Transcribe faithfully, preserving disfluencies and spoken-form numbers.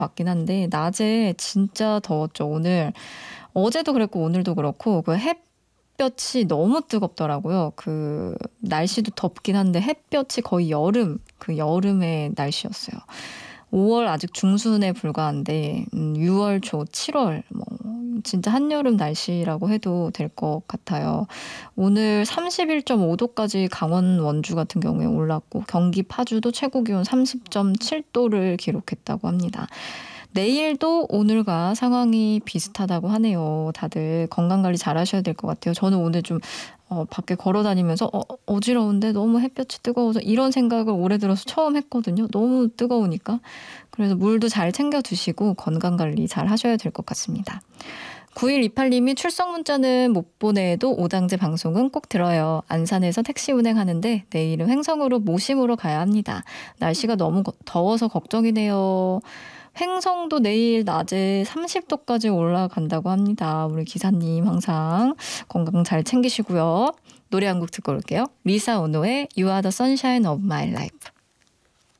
같긴 한데 낮에 진짜 더웠죠. 오늘 어제도 그랬고 오늘도 그렇고 그 햇볕이 너무 뜨겁더라고요. 그 날씨도 덥긴 한데 햇볕이 거의 여름, 그 여름의 날씨였어요. 오월 아직 중순에 불과한데 음 유월 초, 칠월 뭐 진짜 한여름 날씨라고 해도 될 것 같아요. 오늘 삼십일 점 오 도까지 강원 원주 같은 경우에 올랐고 경기 파주도 최고 기온 삼십 점 칠 도를 기록했다고 합니다. 내일도 오늘과 상황이 비슷하다고 하네요. 다들 건강관리 잘하셔야 될 것 같아요. 저는 오늘 좀 어 밖에 걸어 다니면서 '어 어지러운데 너무 햇볕이 뜨거워서.' 이런 생각을 올해 들어서 처음 했거든요, 너무 뜨거우니까. 그래서 물도 잘 챙겨 드시고 건강관리 잘 하셔야 될 것 같습니다. 구일이팔 님이 "출석 문자는 못 보내도 오당제 방송은 꼭 들어요. 안산에서 택시 운행하는데 내일은 횡성으로 모심으로 가야 합니다. 날씨가 너무 거 더워서 걱정이네요." 횡성도 내일 낮에 삼십 도까지 올라간다고 합니다. 우리 기사님 항상 건강 잘 챙기시고요. 노래 한 곡 듣고 올게요. 리사 오노의 You are the sunshine of my life.